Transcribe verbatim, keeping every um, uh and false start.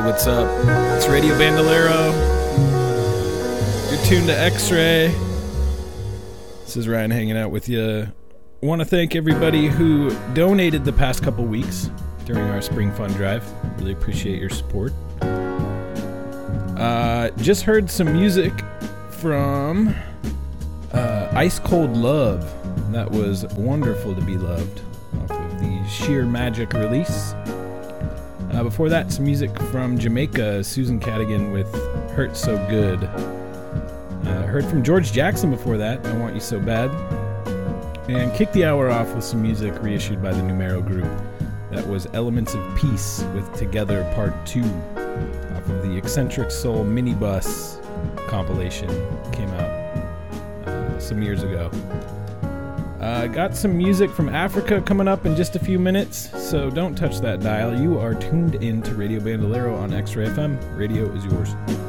what's up? It's Radio Bandolero. You're tuned to X-Ray. This is Ryan hanging out with you. I want to thank everybody who donated the past couple weeks during our Spring Fun Drive. Really appreciate your support. Uh, just heard some music from uh, Ice Cold Love. That was Wonderful to Be Loved off of the Sheer Magic release. Uh, before that, some music from Jamaica, Susan Cadigan with Hurt So Good. Uh, heard from George Jackson before that, I Want You So Bad. And kicked the hour off with some music reissued by the Numero Group. That was Elements of Peace with Together Part two off of the Eccentric Soul Minibus compilation. Came out uh, some years ago. Uh, got some music from Africa coming up in just a few minutes, so don't touch that dial. You are tuned in to Radio Bandolero on X-Ray F M. Radio is yours.